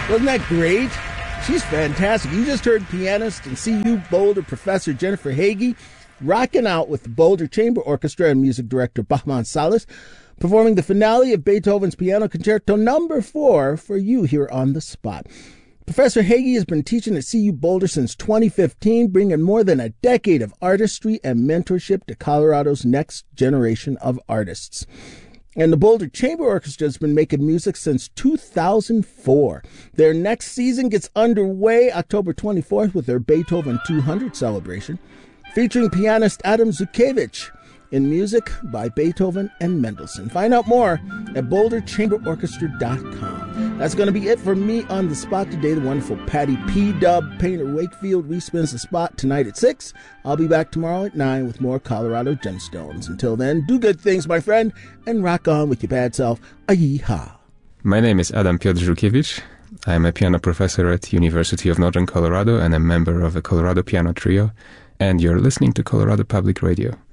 Wasn't that great? She's fantastic. You just heard pianist and CU Boulder professor Jennifer Hagee rocking out with the Boulder Chamber Orchestra and music director Bahman Salas, performing the finale of Beethoven's Piano Concerto No. 4 for you here on The Spot. Professor Hagee has been teaching at CU Boulder since 2015, bringing more than a decade of artistry and mentorship to Colorado's next generation of artists. And the Boulder Chamber Orchestra has been making music since 2004. Their next season gets underway October 24th with their Beethoven 200 celebration, featuring pianist Adam Zukevich in music by Beethoven and Mendelssohn. Find out more at boulderchamberorchestra.com. That's going to be it for me on The Spot today. The wonderful Patty P. Dub Painter Wakefield respins The Spot tonight at 6. I'll be back tomorrow at 9 with more Colorado Gemstones. Until then, do good things, my friend, and rock on with your bad self. Yeehaw. My name is Adam Piotr Żukiewicz. I'm a piano professor at University of Northern Colorado and a member of the Colorado Piano Trio. And you're listening to Colorado Public Radio.